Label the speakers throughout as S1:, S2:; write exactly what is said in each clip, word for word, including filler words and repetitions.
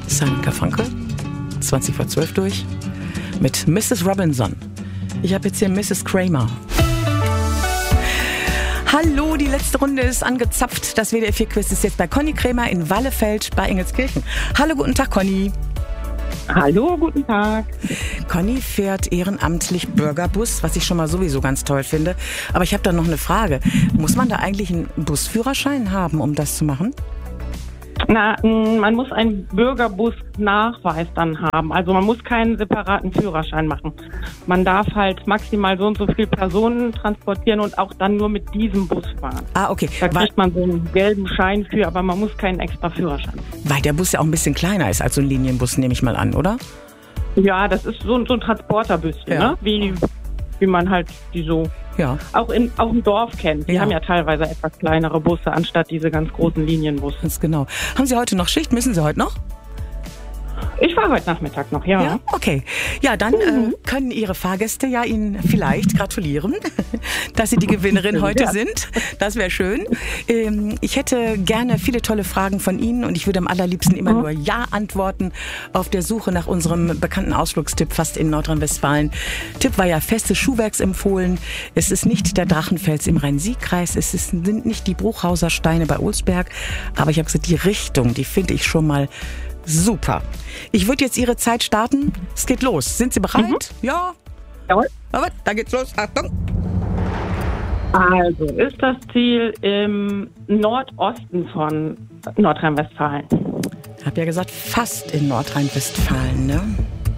S1: Simon Garfunkel, zwanzig vor zwölf durch, mit Missus Robinson. Ich habe jetzt hier Missus Kramer. Hallo, die letzte Runde ist angezapft. Das W D R vier Quiz ist jetzt bei Conny Kramer in Wallefeld bei Engelskirchen. Hallo, guten Tag, Conny.
S2: Hallo, guten Tag.
S1: Conny fährt ehrenamtlich Bürgerbus, was ich schon mal sowieso ganz toll finde. Aber ich habe da noch eine Frage. Muss man da eigentlich einen Busführerschein haben, um das zu machen?
S2: Na, man muss einen Bürgerbus-Nachweis dann haben. Also man muss keinen separaten Führerschein machen. Man darf halt maximal so und so viele Personen transportieren und auch dann nur mit diesem Bus fahren.
S1: Ah, okay.
S2: Da kriegt man so einen gelben Schein für, aber man muss keinen extra Führerschein.
S1: Weil der Bus ja auch ein bisschen kleiner ist als so ein Linienbus, nehme ich mal an, oder?
S2: Ja, das ist so, so ein Transporterbüsschen, ja. ne? Wie, wie man halt die so
S1: ja.
S2: auch, in, auch im Dorf kennt. Die
S1: ja.
S2: haben ja teilweise etwas kleinere Busse, anstatt diese ganz großen Linienbusse.
S1: Ganz genau. Haben Sie heute noch Schicht? Müssen Sie heute noch?
S2: Ich fahre heute Nachmittag noch, ja.
S1: Ja, okay. Ja, dann mhm. äh, können Ihre Fahrgäste ja Ihnen vielleicht gratulieren, dass Sie die Gewinnerin heute ja. sind. Das wäre schön. Ähm, ich hätte gerne viele tolle Fragen von Ihnen und ich würde am allerliebsten immer mhm. nur Ja antworten auf der Suche nach unserem bekannten Ausflugstipp fast in Nordrhein-Westfalen. Tipp war ja festes Schuhwerks empfohlen. Es ist nicht der Drachenfels im Rhein-Sieg-Kreis. Es ist, sind nicht die Bruchhauser Steine bei Olsberg. Aber ich habe gesagt, die Richtung, die finde ich schon mal super. Ich würde jetzt Ihre Zeit starten. Es geht los. Sind Sie bereit? Mhm. Ja.
S2: Jawohl.
S1: Aber da geht's los. Achtung.
S2: Also ist das Ziel im Nordosten von Nordrhein-Westfalen.
S1: Ich habe ja gesagt, fast in Nordrhein-Westfalen, ne?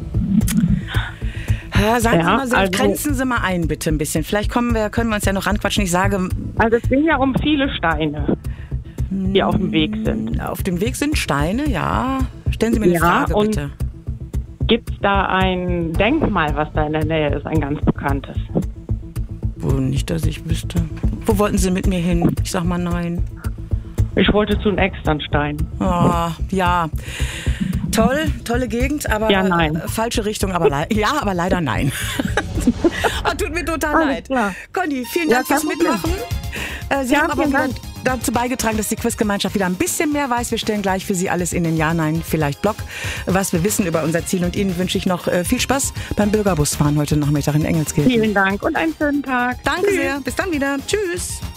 S1: Ja, sagen
S2: ja,
S1: Sie mal,
S2: also,
S1: grenzen Sie mal ein, bitte ein bisschen. Vielleicht kommen wir, können wir uns ja noch ranquatschen. Ich sage...
S2: Also es ging ja um viele Steine, die auf dem Weg sind.
S1: Auf dem Weg sind Steine, ja. Stellen Sie mir eine
S2: ja,
S1: Frage,
S2: und
S1: bitte.
S2: Gibt es da ein Denkmal, was da in der Nähe ist, ein ganz bekanntes?
S1: Wo nicht, dass ich wüsste. Wo wollten Sie mit mir hin? Ich sag mal nein.
S2: Ich wollte zu einem Externstein.
S1: Oh, ja. Toll, tolle Gegend, aber
S2: ja, nein.
S1: falsche Richtung, aber le- ja, aber leider nein. Oh, tut mir total
S2: Alles
S1: leid.
S2: Klar.
S1: Conny, vielen Dank
S2: ja,
S1: fürs Mitmachen. Äh, Sie
S2: ja,
S1: haben aber wieder
S2: Dank.
S1: dazu beigetragen, dass die Quizgemeinschaft wieder ein bisschen mehr weiß. Wir stellen gleich für Sie alles in den Ja-Nein-Vielleicht-Blog, was wir wissen über unser Ziel. Und Ihnen wünsche ich noch äh, viel Spaß beim Bürgerbusfahren heute Nachmittag in Engelskirchen.
S2: Vielen Dank und einen schönen Tag.
S1: Danke Tschüss. sehr. Bis dann wieder. Tschüss.